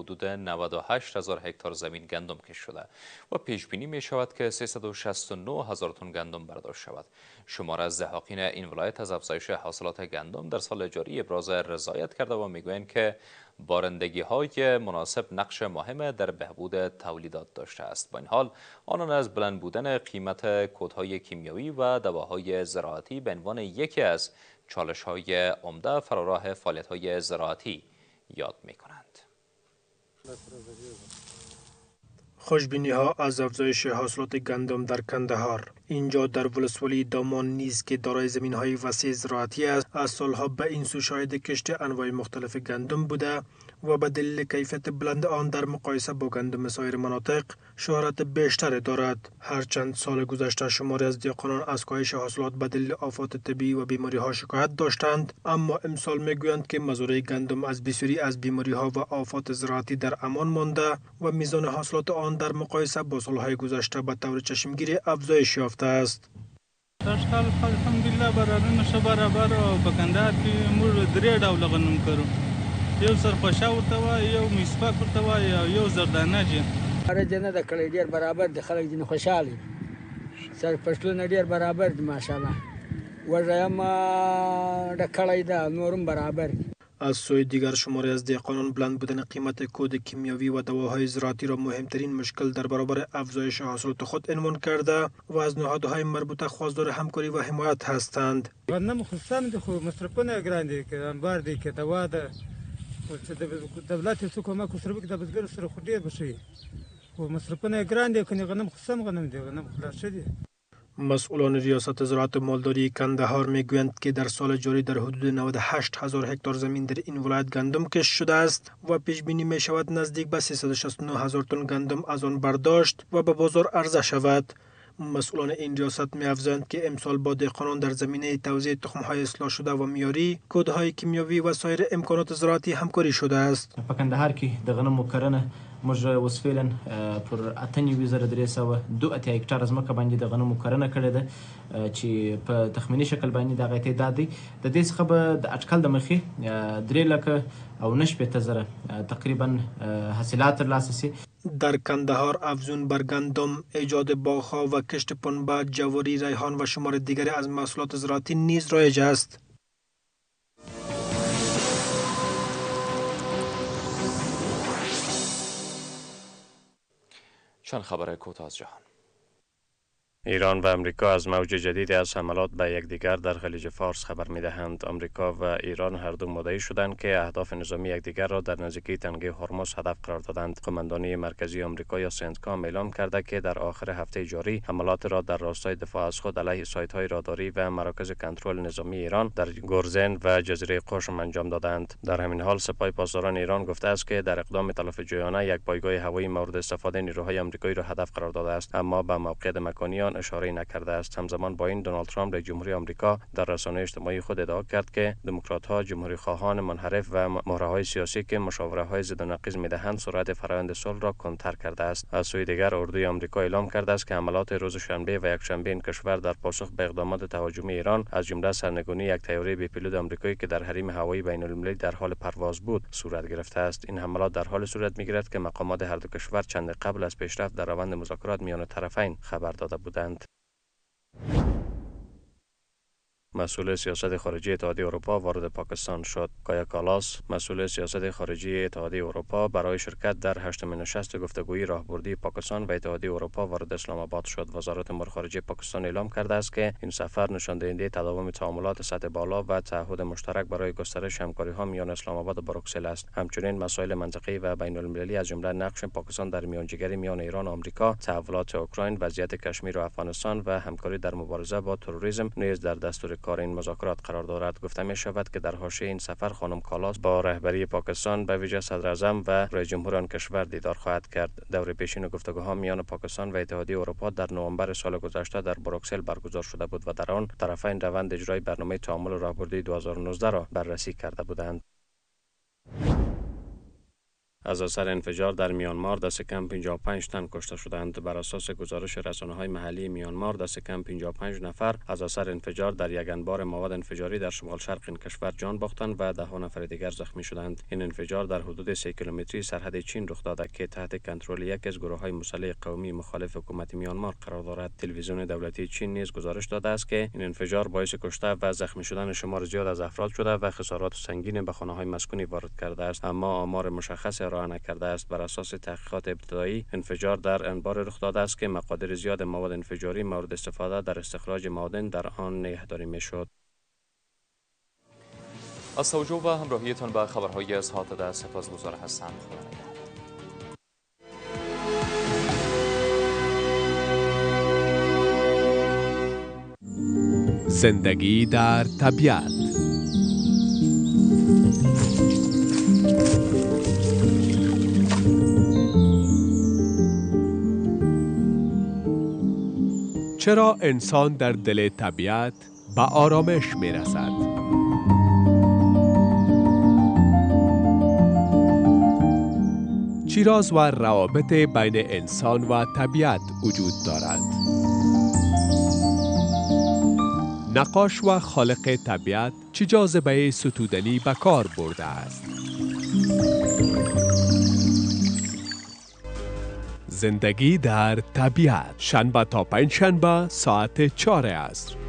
حدود 98,000 هکتار زمین گندم کشت شده و پیش بینی می شود که 369,000 تن گندم برداشت شود. شمار از دهاقین این ولایت از افزایش حاصلات گندم در سال جاری ابراز رضایت کرده و میگویند که بارندگی های مناسب نقش مهم در بهبود تولیدات داشته است. با این حال آنان از بلند بودن قیمت کودهای کیمیایی و دواهای زراعتی به عنوان یکی از چالش‌های عمده فراراه فعالیت‌های زراعتی یاد می‌کنند. خوشبینی‌ها از افزایش حاصلات گندم در کندهار. اینجا در ولسوالی دامان نیز که دارای زمین‌های وسیع زراعتی است، از سالها به این سو شاهد کشت انواع مختلف گندم بوده و به دلیل کیفیت بلند آن در مقایسه با گندم سایر مناطق شهرت بیشتر دارد. هرچند سال گذشته شماری از دیقانان از کاهش حاصلات به دلیل آفات طبیعی و بیماری‌ها شکایت داشتند، اما امسال میگویند که مزارع گندم از بسیاری از بیماری‌ها و آفات زراعتی در امان مانده و میزان حاصلات آن در مقایسه با سالهای گذشته به طور چشمگیری افزایش یافته است. داشکال الحمدلله برابر او په کندهار کې موږ درې ډوله غنم کرو. یو سرخوشه ورته وایي، یو میسپک ورته وایي او یو زردانجي. نه د کړی ډېر برابر د خلک ځینې خوشحاله دي. سرفصلونه ډېر برابر دي ماشاءالله. وږی هم د کړی ده نور هم برابر دي. از سوی دیگر شماری از دهقانان بلند بودن قیمت کود کیمیاوی و دواهای زراعتی را مهمترین مشکل در برابر افزایش حاصلات خود عنوان کرده و از نهادهای مربوطه خواستار همکاری و حمایت هستند. غنم خصوصا د خو مصرفونه ګران دي که انبار دي که دوا ده چې د دولت څخه کومه کوسره کې د بزګر سره خو ډیر بشي خو مصرفونه ګران دي کني غنم خصوصا غنم دي غنم خلاص شدي. مسئولان ریاست زراعت مالداری کندهار میگویند که در سال جاری در حدود 98,000 هکتار زمین در این ولایت گندم کشت شده است و پیش بینی می شود نزدیک به 369,000 تن گندم از آن برداشت و به بازار عرضه شود. مسئولان این ریاست می افزایند که امسال با دهقانان در زمینه توزیع تخم‌های اصلاح شده و میاری، کودهای کیمیاوی و سایر امکانات زراعتی همکاری شده است. په کندهار کې د غنمو کرنه موږ اوس فعلا پر 8,302 هکتار ځمکه باندې د غنمو کرنه کړې ده چې په تخمینی شکل باندې دغه تعداد دی. د دې څخه به د اټکل د مخې 3,9,000 تقریبا حاصلات ترلاسه شي. در کندهار افزون بر گندم، ایجاد باغ‌ها و کشت پنبه، جواری، ریحان و شمار دیگری از محصولات زراعتی نیز رایج است. چند خبر کوتاه از جهان. ایران و امریکا از موج جدیدی از حملات به یکدیگر در خلیج فارس خبر می‌دهند. امریکا و ایران هر دو مدعی شدند که اهداف نظامی یکدیگر را در نزدیکی تنگه هرمز هدف قرار دادند. قماندانی مرکزی آمریکا یا سنتکام اعلام کرده که در آخر هفته جاری حملات را در راستای دفاع از خود علیه سایت‌های راداری و مراکز کنترل نظامی ایران در گرزن و جزیره قشم انجام دادند. در همین حال سپاه پاسداران ایران گفته است که در اقدام تلف جویانه یک پایگاه هوایی مورد استفاده نیروهای آمریکایی را هدف قرار داده است، اما به موقعیت مکانی آن اشاره نکرده است. همزمان با این دونالد ترامپ رئیس جمهوری آمریکا در رسانه‌های اجتماعی خود ادعا کرد که دموکرات‌ها جمهوری خواهان منحرف و مهره‌های سیاسی که مشاوره‌های ضد و نقیض می‌دهند سرعت فرآیند صلح را کندتر کرده است. از سوی دیگر اردوی آمریکا اعلام کرده است که حملات روز شنبه و یکشنبه این کشور در پاسخ به اقدامات تهاجمی ایران از جمله سرنگونی یک طیاره بی‌پیلوت آمریکایی که در حریم هوایی بین‌المللی در حال پرواز بود صورت گرفته است. این حملات در حال صورت می‌گیرد که مقامات هر دو کشور چند قبل از پیشرفت در روند مذاکرات میان طرفین خبر داده بودند. مسئول سیاست خارجی اتحادیه اروپا وارد پاکستان شد. کایا کالاس، مسئول سیاست خارجی اتحادیه اروپا، برای شرکت در هشتمین نشست گفتگوی راهبردی پاکستان و اتحادیه اروپا وارد اسلام آباد شد. وزارت امور خارجه پاکستان اعلام کرده است که این سفر نشان دهنده تداوم تعاملات سطح بالا و تعهد مشترک برای گسترش همکاری‌ها میان اسلام آباد و بروکسل است. همچنین مسائل منطقه‌ای و بین‌المللی از جمله نقش پاکستان در میانجیگری میان ایران و آمریکا، تحولات اوکراین، وضعیت کشمیر و افغانستان و همکاری در مبارزه با تروریسم نیز در دستور کار این مذاکرات قرار دارد. گفته می شود که در حاشیه این سفر خانم کالاس با رهبری پاکستان به ویژه صدر اعظم و رئیس جمهور آن کشور دیدار خواهد کرد. دور پیشین گفتگوها میان پاکستان و اتحادیه اروپا در نوامبر سال گذشته در بروکسل برگزار شده بود و در آن طرفین روند اجرای برنامه تعامل راهبردی 2019 را بررسی کرده بودند. از اثر انفجار در میانمار دست کم 55 تن کشته شدند. بر اساس گزارش رسانه‌های محلی میانمار دست کم 55 نفر از اثر انفجار در یک انبار مواد انفجاری در شمال شرق این کشور جان باختند و 10 نفر دیگر زخمی شدند. این انفجار در حدود 3 کیلومتری سرحد چین رخ داده که تحت کنترل یکی از گروه‌های مسلح قومی مخالف حکومت میانمار قرار دارد. تلویزیون دولتی چین نیز گزارش داده است که این انفجار باعث کشته و زخمی شدن شمار زیاد از افراد شده و خسارات سنگین به خانه‌های مسکونی وارد کرده است، اما آمار مشخص ارائه نکرده است. بر اساس تحقیقات ابتدایی انفجار در انبار رخ داده است که مقادیر زیاد مواد انفجاری مورد استفاده در استخراج معادن در آن نگهداری می‌شد. از توجه و همراهیتان به خبرهای از هاتده سپاسگزار هستم. زندگی در طبیعت. چرا انسان در دل طبیعت به آرامش می رسد؟ چی راز و روابط بین انسان و طبیعت وجود دارد؟ نقاش و خالق طبیعت چه جاذبه ستودنی به کار برده است؟ زندگی در طبیعت، شنبه تا پنجشنبه ساعت 4 عصر.